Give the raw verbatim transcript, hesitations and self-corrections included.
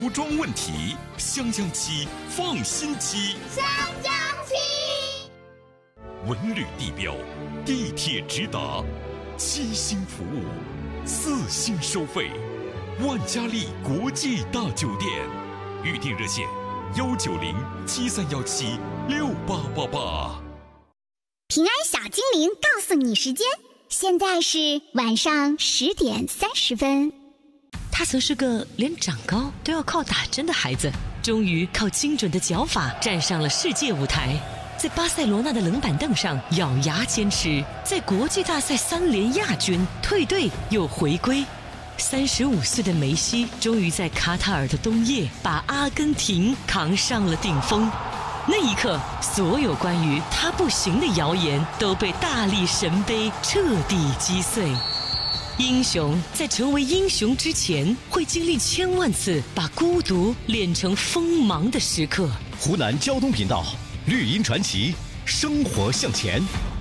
服装问题，湘江漆放心漆。 湘江漆， 文旅地标，地铁直达，七星服务，四星收费，万家丽国际大酒店，预订热线：幺九零七三幺七六八八八。 平安小精灵告诉你时间，现在是晚上十点三十分。 他曾是个连长高都要靠打针的孩子，终于靠精准的脚法站上了世界舞台，在巴塞罗那的冷板凳上咬牙坚持，在国际大赛三连亚军，退队又回归。三十五岁的梅西终于在卡塔尔的冬夜把阿根廷扛上了顶峰。那一刻，所有关于他不行的谣言都被大力神杯彻底击碎。英雄在成为英雄之前，会经历千万次把孤独练成锋芒的时刻。 湖南交通频道，绿茵传奇，生活向前。